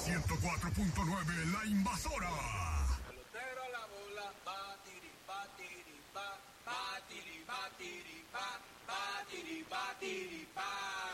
104.9 La Invasora. Pelotero a la bola, batiri, batiri, ba, batiri, batiri, ba, batiri, batiri, ba.